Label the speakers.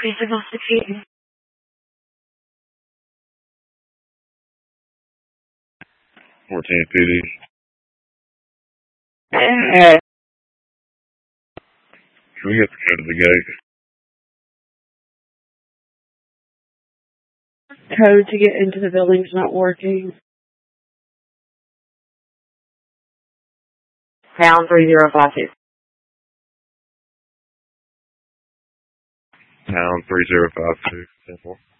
Speaker 1: Physical security.
Speaker 2: 14 PD. Can we get the code of the gate?
Speaker 1: Code to get into the building's not working. Pound 3052.
Speaker 2: Pound 3052. 10-4.